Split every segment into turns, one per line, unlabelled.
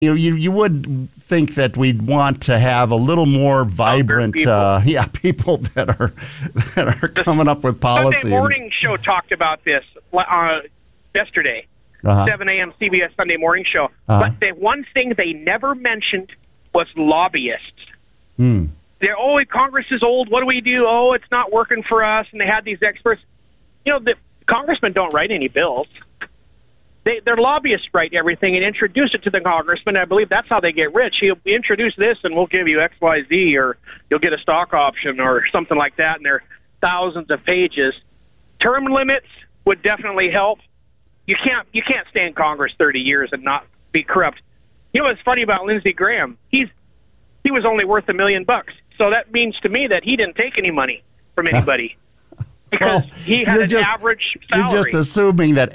You would think that we'd want to have a little more vibrant, people that are coming up with policy.
Sunday Morning Show talked about this yesterday. 7 a.m. CBS Sunday Morning Show. But the one thing they never mentioned was lobbyists. They're, Congress is old. What do we do? Oh, it's not working for us. And they had these experts. The congressmen don't write any bills. Their lobbyists write everything and introduce it to the congressman. I believe that's how they get rich. He'll introduce this, and we'll give you X, Y, Z, or you'll get a stock option or something like that. And they're thousands of pages. Term limits would definitely help. You can't stay in Congress 30 years and not be corrupt. What's funny about Lindsey Graham? He was only worth $1 million. So that means to me that he didn't take any money from anybody. Because he had an average salary.
You're just assuming that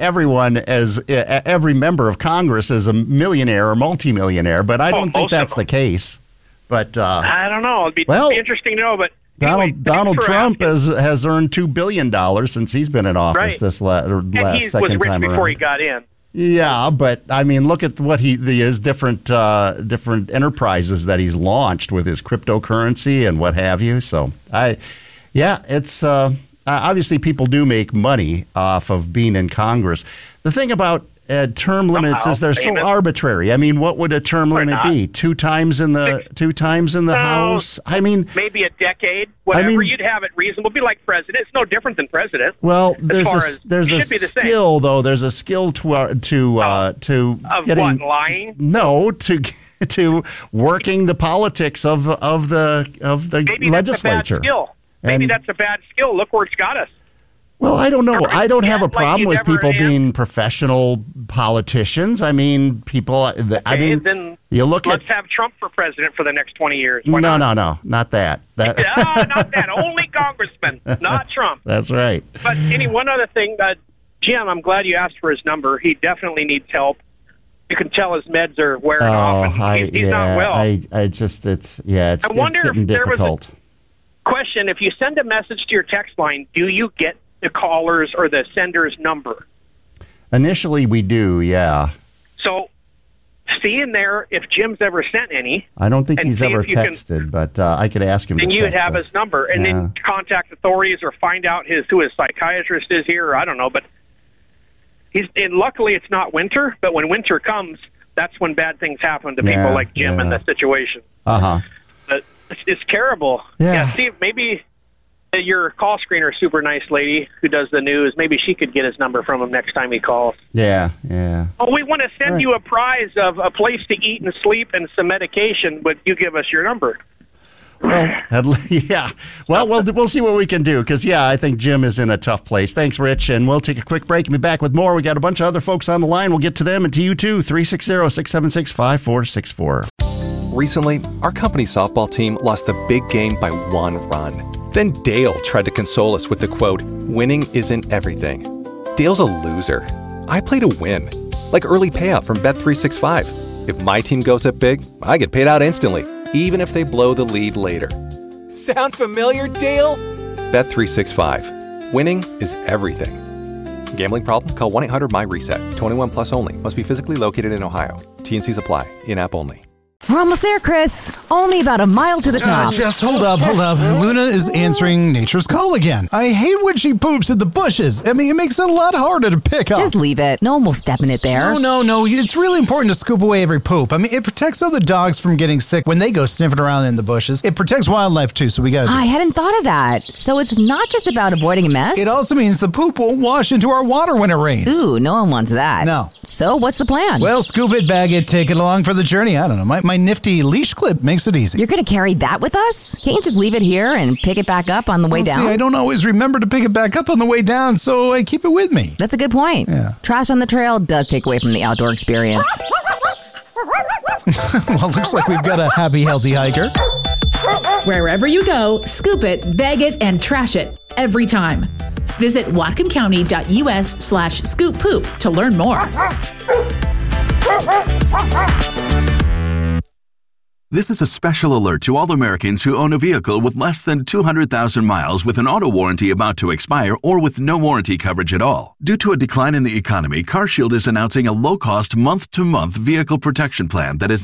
every member of Congress is a millionaire or multimillionaire, but I don't think that's the case. But
I don't know. It'd be interesting to know. But
Donald Trump has earned $2 billion since he's been in office this last second time around.
He was rich before he got in.
Yeah, but I mean, look at what his different enterprises that he's launched with his cryptocurrency and what have you. So it's. Obviously, people do make money off of being in Congress. The thing about term limits is they're so arbitrary. I mean, what would a term limit be? Two times in the House? I mean,
maybe a decade. Whatever, you'd have it reasonable. Be like president. It's no different than president.
Well, there's a skill though. There's a skill to getting
lying.
No, to working the politics of the
maybe
legislature.
That's a bad skill. Maybe that's a bad skill. Look where it's got us.
Well, I don't know. I don't have a problem with people being professional politicians. I mean, people.
Then
you look
let's have Trump for president for the next 20 years.
No, not that.
Not that. Only congressman, not Trump.
That's right.
But one other thing, Jim, I'm glad you asked for his number. He definitely needs help. You can tell his meds are wearing off. He's not well.
It's getting difficult.
Question, if you send a message to your text line, do you get the caller's or the sender's number?
Initially, we do, yeah.
So, see in there if Jim's ever sent any.
I don't think he's ever texted, but I could ask him to text us.
And you'd have his number, and then contact authorities or find out who his psychiatrist is here, or I don't know. But luckily, it's not winter, but when winter comes, that's when bad things happen to people like Jim in this situation.
Uh-huh.
It's terrible.
Yeah.
See, maybe your call screener, super nice lady who does the news, maybe she could get his number from him next time he calls.
Yeah.
Oh, we want to send you a prize of a place to eat and sleep and some medication, but you give us your number.
Well, yeah. Well, we'll see what we can do because, I think Jim is in a tough place. Thanks, Rich, and we'll take a quick break and be back with more. We got a bunch of other folks on the line. We'll get to them and to you, too. 360-676-5464.
Recently, our company's softball team lost the big game by 1 run. Then Dale tried to console us with the quote, "Winning isn't everything." Dale's a loser. I play to win. Like early payout from Bet365. If my team goes up big, I get paid out instantly, even if they blow the lead later. Sound familiar, Dale? Bet365. Winning is everything. Gambling problem? Call 1-800-MY-RESET. 21 plus only. Must be physically located in Ohio. T&Cs apply. In-app only.
We're almost there, Chris. Only about a mile to the top.
Jess, hold up. Luna is answering nature's call again. I hate when she poops in the bushes. I mean, it makes it a lot harder to pick up.
Just leave it. No one will step in it there.
No. It's really important to scoop away every poop. I mean, it protects other dogs from getting sick when they go sniffing around in the bushes. It protects wildlife, too, so we got to do it.
I hadn't thought of that. So it's not just about avoiding a mess?
It also means the poop won't wash into our water when it rains.
Ooh, no one wants that.
No.
So what's the plan?
Well, scoop it, bag it, take it along for the journey. I don't know. My nifty leash clip makes it easy.
You're going to carry that with us? Can't you just leave it here and pick it back up on the way down?
See, I don't always remember to pick it back up on the way down, so I keep it with me.
That's a good point.
Yeah.
Trash on the trail does take away from the outdoor experience.
Well, looks like we've got a happy, healthy hiker.
Wherever you go, scoop it, bag it, and trash it every time. Visit whatcomcounty.us/scoop poop to learn more.
This is a special alert to all Americans who own a vehicle with less than 200,000 miles with an auto warranty about to expire or with no warranty coverage at all. Due to a decline in the economy, CarShield is announcing a low-cost month-to-month vehicle protection plan that is